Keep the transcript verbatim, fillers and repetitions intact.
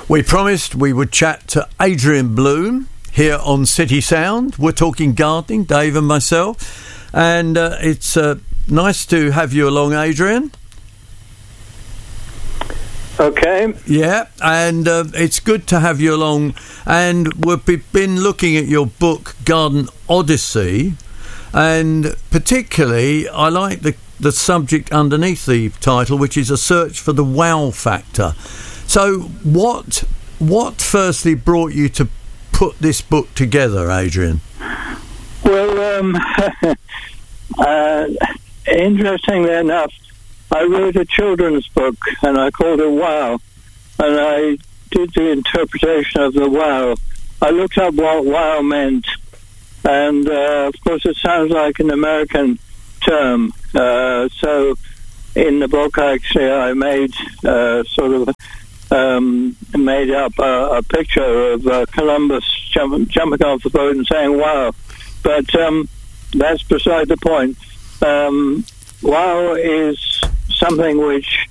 We promised we would chat to Adrian Bloom here on City Sound. We're talking gardening, Dave and myself, and uh, it's uh, nice to have you along, Adrian. Okay. Yeah, and uh, it's good to have you along. And we've been looking at your book, Garden Odyssey, and particularly I like the, the subject underneath the title, which is a search for the wow factor. So what, what firstly brought you to put this book together, Adrian? Well, um, uh, interestingly enough, I wrote a children's book, and I called it Wow, and I did the interpretation of the wow. I looked up what wow meant, and uh, of course it sounds like an American term. Uh, so in the book, actually, I made uh, sort of um, made up a, a picture of uh, Columbus jump, jumping off the boat and saying wow. But um, that's beside the point. Um, wow is something which